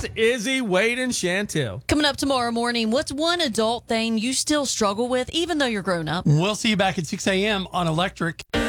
Izzy, Wade, and Chantel. Coming up tomorrow morning, what's one adult thing you still struggle with even though you're grown up? We'll see you back at 6 a.m. on Electric.